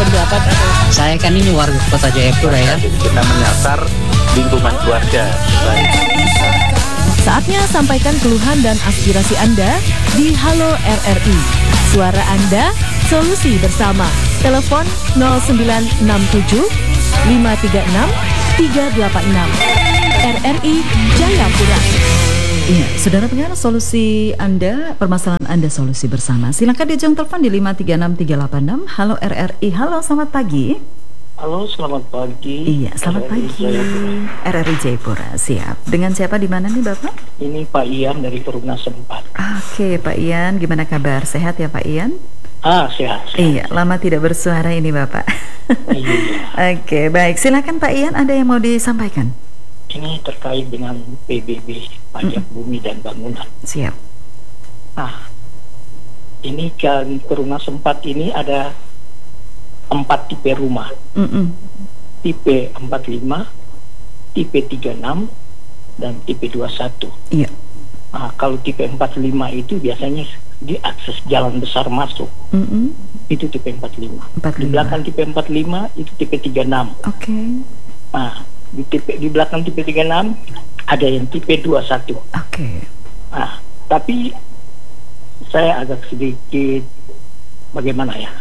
pendapat atau? Saya kan ini warga Kota Jayapura ya. Jadi kita menyasar lingkungan keluarga. Saatnya sampaikan keluhan dan aspirasi Anda di Halo RRI. Suara Anda, solusi bersama. Telepon 0967 536 386. RRI Jayapura. Iya, saudara pendengar, solusi Anda, permasalahan Anda, solusi bersama. Silakan di ujung telepon di 536 386. Halo RRI, halo selamat pagi. Halo, selamat pagi. Iya, selamat pagi. RRI Jayapura, siap. Dengan siapa di mana nih Bapak? Ini Pak Ian dari Perumnas 4. Oke, Pak Ian, gimana kabar? Sehat ya Pak Ian? Sehat. Iya, lama tidak bersuara ini Bapak. Iya. Oke, baik. Silakan Pak Ian, ada yang mau disampaikan? Ini terkait dengan PBB, pajak bumi dan bangunan. Siap. Nah, ini kan Perumnas 4 ini ada 4 tipe rumah. Tipe 45, tipe 36, dan tipe 21. Iya. Nah, kalau tipe 45 itu biasanya di akses jalan besar masuk. Itu tipe 45. Di belakang tipe 45 itu tipe 36. Oke. Nah, di belakang tipe 36 ada yang tipe 21. Oke. Nah, tapi saya agak sedikit bagaimana ya?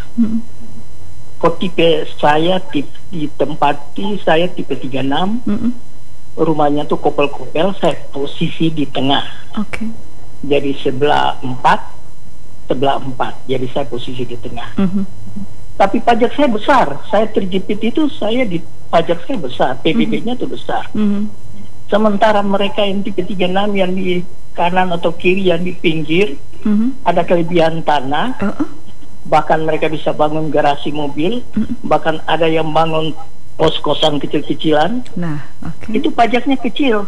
Kok tipe saya ditempati saya tipe 36. Rumahnya tuh kopel-kopel, saya posisi di tengah. Oke. Jadi sebelah 4. Jadi saya posisi di tengah. Tapi pajak saya besar. Saya terjepit itu pajak saya besar, PBB-nya tuh besar. Sementara mereka yang tipe 36 yang di kanan atau kiri, yang di pinggir, ada kelebihan tanah. Bahkan mereka bisa bangun garasi mobil, bahkan ada yang bangun kos-kosan kecil-kecilan. Nah, itu pajaknya kecil.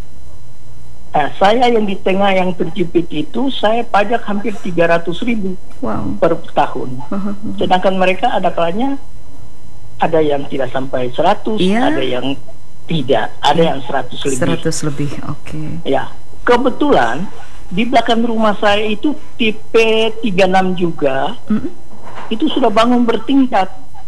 Nah, saya yang di tengah yang terjepit itu, saya pajak hampir 300.000 per tahun. Sedangkan mereka ada kalanya ada yang tidak sampai 100, ada yang tidak, ada yang 100 lebih. 100 lebih, oke. Ya, kebetulan di belakang rumah saya itu tipe 36 juga. Itu sudah bangun bertingkat.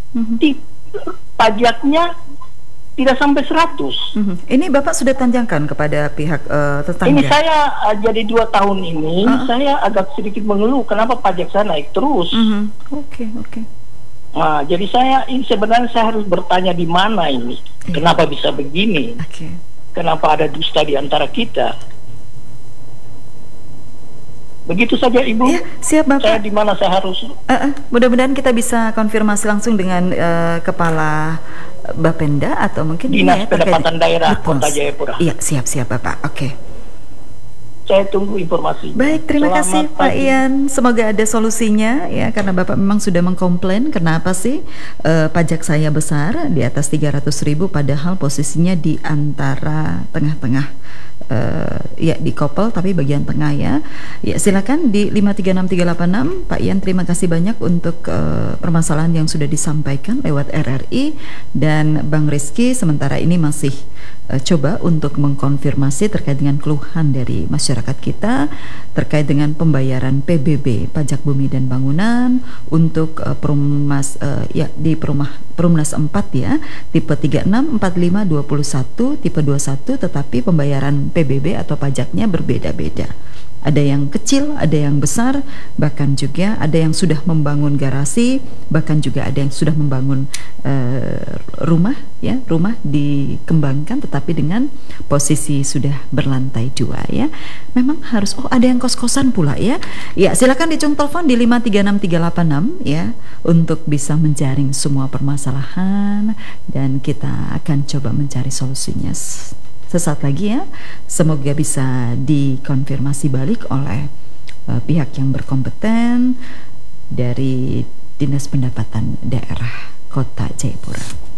Pajaknya tidak sampai 100. Ini Bapak sudah tanyakan kepada pihak tetangga? Ini saya jadi 2 tahun ini, saya agak sedikit mengeluh kenapa pajak saya naik terus. Oke. Nah, jadi sebenarnya saya harus bertanya di mana ini. Kenapa bisa begini? Kenapa ada dusta di antara kita? Begitu saja Ibu. Ya, siap Bapak. Saya di mana saya harus? Mudah-mudahan kita bisa konfirmasi langsung dengan kepala Bapenda atau mungkin Dinas Pendapatan Daerah Kota Jayapura. Iya, siap Bapak. Oke. Saya tunggu informasi. Baik, terima kasih Pak Ian. Semoga ada solusinya ya, karena Bapak memang sudah mengkomplain kenapa sih pajak saya besar di atas 300.000 padahal posisinya di antara tengah-tengah. Ya di kopel tapi bagian tengah ya. Ya silakan di 536386 Pak Ian, terima kasih banyak untuk permasalahan yang sudah disampaikan lewat RRI dan Bang Rizky sementara ini masih coba untuk mengkonfirmasi terkait dengan keluhan dari masyarakat kita terkait dengan pembayaran PBB pajak bumi dan bangunan untuk Perumnas di Perumnas 4 ya, tipe 36, 45, 21, tipe 21, tetapi pembayaran PBB atau pajaknya berbeda-beda. Ada yang kecil, ada yang besar, bahkan juga ada yang sudah membangun garasi, bahkan juga ada yang sudah membangun rumah ya, rumah dikembangkan tetapi dengan posisi sudah berlantai 2 ya. Memang harus ada yang kos-kosan pula ya. Ya, silakan dicung telepon di 536386 ya untuk bisa menjaring semua permasalahan dan kita akan coba mencari solusinya sesaat lagi ya. Semoga bisa dikonfirmasi balik oleh pihak yang berkompeten dari Dinas Pendapatan Daerah Kota Jayapura.